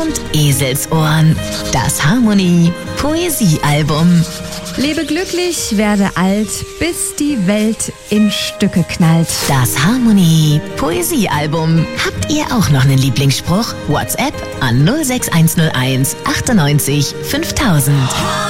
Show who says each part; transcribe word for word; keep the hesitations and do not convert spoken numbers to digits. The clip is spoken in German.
Speaker 1: und Eselsohren. Das Harmonie Poesiealbum.
Speaker 2: Lebe glücklich, werde alt, bis die Welt in Stücke knallt.
Speaker 1: Das Harmonie Poesiealbum. Habt ihr auch noch einen Lieblingsspruch? WhatsApp an null sechs eins null eins achtundneunzig fünftausend.